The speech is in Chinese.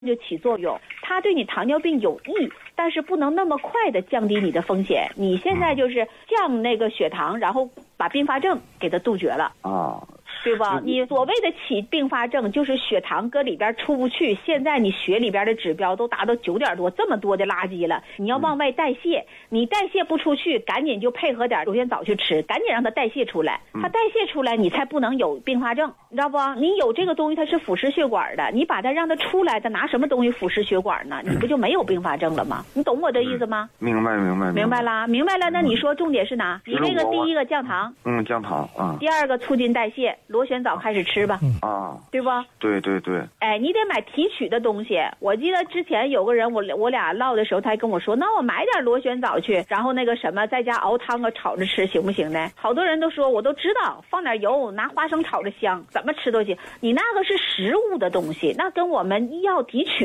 就起作用，它对你糖尿病有益，但是不能那么快的降低你的风险。你现在就是降那个血糖，然后把并发症给它杜绝了啊。对吧？你所谓的起并发症，就是血糖搁里边出不去。现在你血里边的指标都达到9点多，这么多的垃圾了，你要往外代谢，你代谢不出去，赶紧就配合点螺旋藻去吃，赶紧让它代谢出来。它代谢出来，你才不能有并发症，你知道不？你有这个东西，它是腐蚀血管的，你把它让它出来，它拿什么东西腐蚀血管呢？你不就没有并发症了吗？你懂我的意思吗？ 明白啦，明白了。那你说重点是哪？你这个第一个降糖， 降糖啊。 第二个促进代谢。螺旋藻开始吃吧，对吧？ 对。 哎，你得买提取的东西。我记得之前有个人，我俩唠的时候，他还跟我说，那我买点螺旋藻去，然后那个什么，在家熬汤啊，炒着吃行不行呢？好多人都说，我都知道，放点油，拿花生炒着香，怎么吃都行。你那个是食物的东西，那跟我们医药提取